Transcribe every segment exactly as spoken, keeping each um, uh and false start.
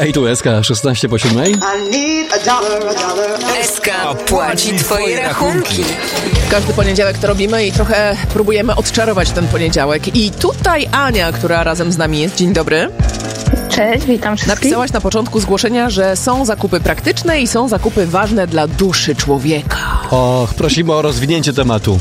Hej, tu S K, szesnaście po siódmej. S K płaci twoje rachunki. Każdy poniedziałek to robimy i trochę próbujemy odczarować ten poniedziałek. I tutaj Ania, która razem z nami jest. Dzień dobry. Cześć, witam wszystkich. Napisałaś na początku zgłoszenia, że są zakupy praktyczne i są zakupy ważne dla duszy człowieka. Och, prosimy o rozwinięcie tematu.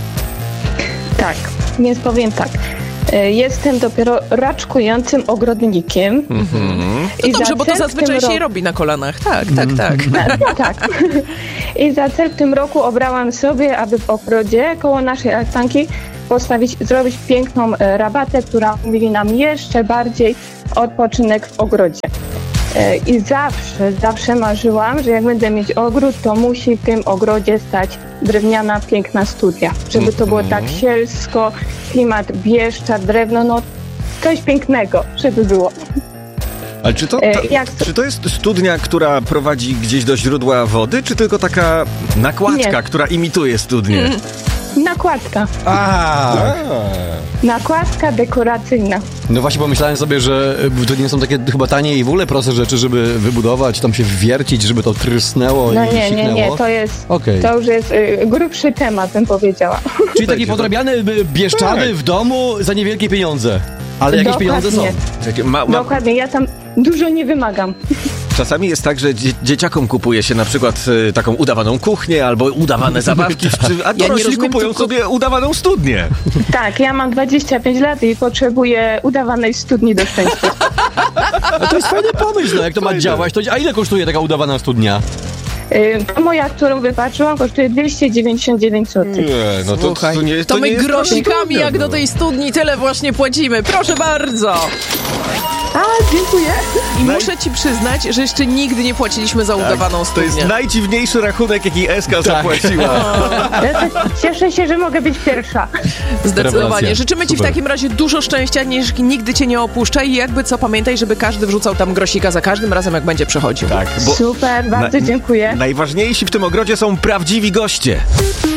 Tak, więc powiem tak. Jestem dopiero raczkującym ogrodnikiem. Mhm. I no dobrze, bo to zazwyczaj się robi na kolanach. Tak, tak, tak. No, tak. I za cel w tym roku obrałam sobie, aby w ogrodzie koło naszej altanki postawić, zrobić piękną rabatę, która umożliwi nam jeszcze bardziej odpoczynek w ogrodzie. I zawsze, zawsze marzyłam, że jak będę mieć ogród, to musi w tym ogrodzie stać drewniana, piękna studnia. Żeby to było tak sielsko, klimat Bieszczad, drewno, no coś pięknego, żeby było. Ale czy to, ta, Jak... czy to jest studnia, która prowadzi gdzieś do źródła wody, czy tylko taka nakładka, Nie. która imituje studnię? Mm. Nakładka. A. Nakładka dekoracyjna. No właśnie pomyślałem sobie, że to nie są takie chyba tanie i w ogóle proste rzeczy, żeby wybudować, tam się wwiercić, żeby to trysnęło No i nie, nie, siknęło. nie, to jest, Okej. to już jest y, grubszy temat, bym powiedziała. Czyli taki podrabiany y, Bieszczady Tak. w domu za niewielkie pieniądze. Ale jakieś Dokładnie. pieniądze są. Czekaj, ma, ma, Dokładnie, ja tam dużo nie wymagam. czasami jest tak, że dzie- dzieciakom kupuje się na przykład y, taką udawaną kuchnię albo udawane zabawki, czy, a nie dorośli rozumiem, kupują tylko- sobie udawaną studnię. Tak, ja mam dwadzieścia pięć lat i potrzebuję udawanej studni do szczęścia. No to jest fajny pomysł, no jak to ma Fajne. działać. To, a ile kosztuje taka udawana studnia? Y, to moja, którą wypatrzyłam, kosztuje dwieście dziewięćdziesiąt dziewięć złotych. Nie, no to, Słuchaj, to nie jest to to my nie jest grosikami studnia, jak no. do tej studni tyle właśnie płacimy. Proszę bardzo. A, dziękuję. I muszę ci przyznać, że jeszcze nigdy nie płaciliśmy za udawaną To studnię. jest najdziwniejszy rachunek, jaki S K zapłaciła. Ja cieszę się, że mogę być pierwsza. Zdecydowanie. Rewelacja. Życzymy ci w Super. takim razie dużo szczęścia, niż nigdy cię nie opuszcza i jakby co, pamiętaj, żeby każdy wrzucał tam grosika za każdym razem, jak będzie przechodził. Tak, bo Super, bardzo na- dziękuję. najważniejsi w tym ogrodzie są prawdziwi goście.